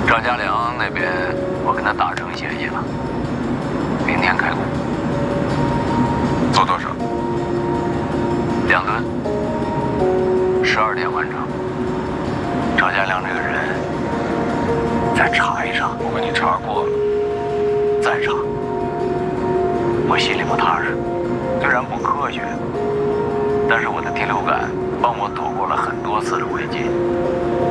赵家良那边，我跟他达成协议了，明天开工。 做多少 2吨，12天完成。赵家良这个人，再查一查。 我跟你查过了。 再查，我心里不踏实。虽然不科学，但是我的第六感帮我躲过了很多次的危机。